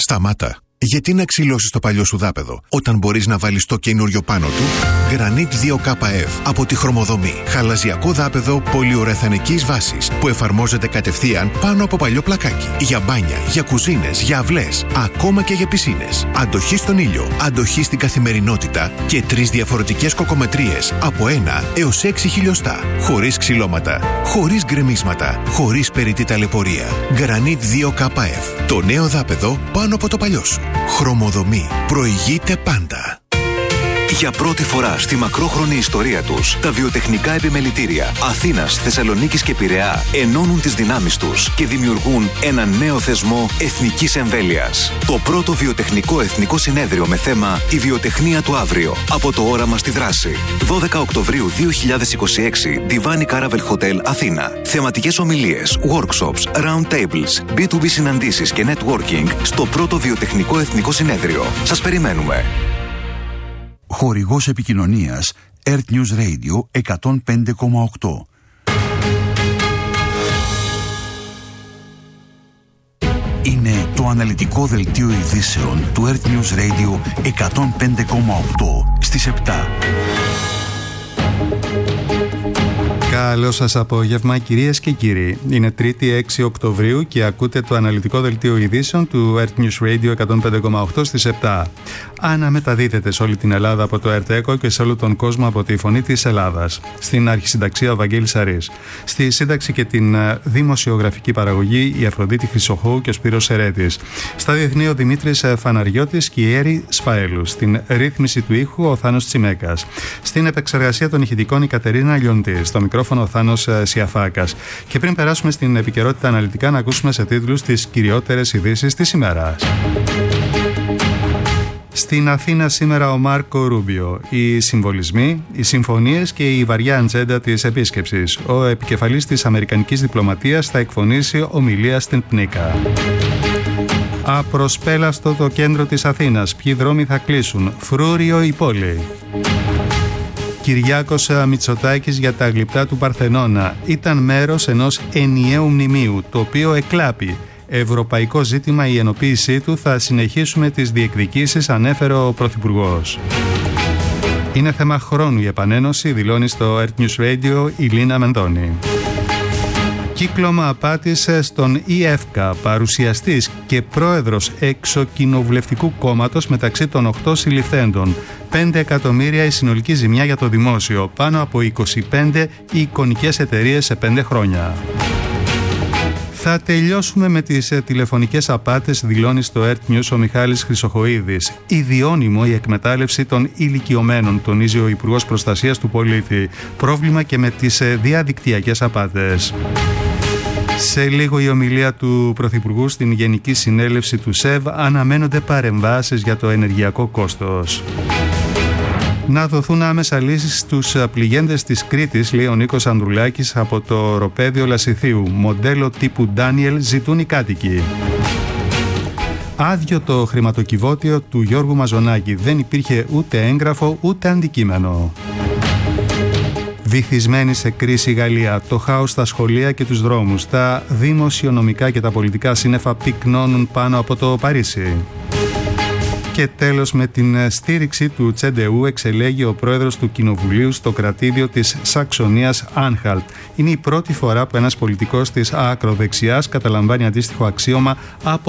Σταμάτα. Γιατί να ξυλώσεις το παλιό σου δάπεδο, όταν μπορείς να βάλεις το καινούριο πάνω του? Granit 2KF από τη Χρωμοδομή. Χαλαζιακό δάπεδο πολυουρεθανικής βάσης που εφαρμόζεται κατευθείαν πάνω από παλιό πλακάκι. Για μπάνια, για κουζίνες, για αυλές, ακόμα και για πισίνες. Αντοχή στον ήλιο, αντοχή στην καθημερινότητα και 3 διαφορετικές κοκομετρίες από 1 έως 6 χιλιοστά. Χωρίς ξυλώματα, χωρίς γκρεμίσματα, χωρίς περιττή ταλαιπωρία. Granit 2KF. Το νέο δάπεδο πάνω από το παλιό σου. Χρωμοδομή. Προηγείται πάντα. Για πρώτη φορά στη μακρόχρονη ιστορία τους, τα βιοτεχνικά επιμελητήρια Αθήνας, Θεσσαλονίκης και Πειραιά ενώνουν τις δυνάμεις τους και δημιουργούν ένα νέο θεσμό εθνικής εμβέλειας. Το πρώτο βιοτεχνικό εθνικό συνέδριο με θέμα «Η βιοτεχνία του αύριο». Από το όραμα στη δράση. 12 Οκτωβρίου 2026, Divan Caravel Hotel, Αθήνα. Θεματικές ομιλίες, workshops, round tables, B2B συναντήσεις και networking στο πρώτο βιοτεχνικό εθνικό συνέδριο. Σας περιμένουμε. Χορηγός επικοινωνίας Earth News Radio 105,8. Είναι το αναλυτικό δελτίο ειδήσεων του Earth News Radio 105,8 στις 7. Καλό σας απόγευμα, κυρίες και κύριοι. Είναι Τρίτη 6 Οκτωβρίου και ακούτε το αναλυτικό δελτίο ειδήσεων του Earth News Radio 105,8 στις 7. Αναμεταδίδεται σε όλη την Ελλάδα από το Earth Echo και σε όλο τον κόσμο από τη Φωνή της Ελλάδας. Στην αρχισυνταξία ο Βαγγέλης Αρής. Στη σύνταξη και την δημοσιογραφική παραγωγή η Αφροδίτη Χρυσοχώου και ο Σπύρος Σερέτης. Στα διεθνή ο Δημήτρης Φαναριώτης και η Έρη Σφαέλου. Στην ρύθμιση του ήχου ο Θάνος Τσιμέκας. Στην επεξεργασία των ηχητικών η Κατερίνα Λιοντή. Στο μικρόφωνο ο Θάνος Σιαφάκας. Και πριν περάσουμε στην επικαιρότητα αναλυτικά, να ακούσουμε σε τίτλους τις κυριότερες ειδήσεις της ημέρας. Στην Αθήνα σήμερα ο Μάρκο Ρούμπιο. Οι συμβολισμοί, οι συμφωνίες και η βαριά ατζέντα της επίσκεψης. Ο επικεφαλής της Αμερικανικής διπλωματίας θα εκφωνήσει ομιλία στην Πνίκα. Απροσπέλαστο το κέντρο της Αθήνας. Ποιοι δρόμοι θα κλείσουν? Φρούριο η πόλη. Κυριάκος Μητσοτάκης για τα γλυπτά του Παρθενώνα. Ήταν μέρος ενός ενιαίου μνημείου, το οποίο εκλάπει. Ευρωπαϊκό ζήτημα η ενοποίησή του, θα συνεχίσουμε τις διεκδικήσεις, ανέφερε ο Πρωθυπουργός. Είναι θέμα χρόνου η επανένωση, δηλώνει στο Earth News Radio η Λίνα Μενδώνη. Κύκλωμα απάτης στον ΙΕΦΚΑ, παρουσιαστής και πρόεδρος εξοκοινοβουλευτικού κόμματος μεταξύ των 8 συλληφθέντων. 5 εκατομμύρια η συνολική ζημιά για το δημόσιο, πάνω από 25 οι εικονικές εταιρείες σε 5 χρόνια. Θα τελειώσουμε με τις τηλεφωνικές απάτες, δηλώνει στο Earth News ο Μιχάλης Χρυσοχοΐδης. Ιδιώνυμο η εκμετάλλευση των ηλικιωμένων, τονίζει ο Υπουργός Προστασίας του Πολίτη. Πρόβλημα και με τις διαδικτυακές απάτες. Σε λίγο η ομιλία του Πρωθυπουργού στην Γενική Συνέλευση του ΣΕΒ, αναμένονται παρεμβάσεις για το ενεργειακό κόστος. Να δοθούν άμεσα λύσεις στους πληγέντες της Κρήτης, λέει ο Νίκος Ανδρουλάκης από το οροπέδιο Λασιθίου. Μοντέλο τύπου Ντάνιελ ζητούν οι κάτοικοι. Άδειο το χρηματοκιβώτιο του Γιώργου Μαζονάκη. Δεν υπήρχε ούτε έγγραφο ούτε αντικείμενο. Βυθισμένη σε κρίση η Γαλλία, το χάος στα σχολεία και τους δρόμους. Τα δημοσιονομικά και τα πολιτικά σύννεφα πυκνώνουν πάνω από το Παρίσι. Και τέλος, με την στήριξη του Τσεντεού εξελέγει ο πρόεδρος του Κοινοβουλίου στο κρατήδιο της Σαξονίας Άνχαλτ. Είναι η πρώτη φορά που ένας πολιτικός της ακροδεξιάς καταλαμβάνει αντίστοιχο αξίωμα από